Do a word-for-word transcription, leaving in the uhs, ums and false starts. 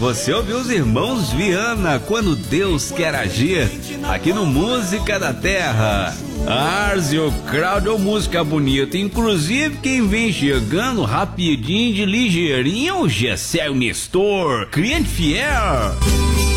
você ouviu os irmãos Viana, Quando Deus Quer Agir, aqui no Música da Terra. Árzio Crowd, música bonita. Inclusive, quem vem chegando rapidinho, de ligeirinho, é o Gessé Nestor, cliente fiel.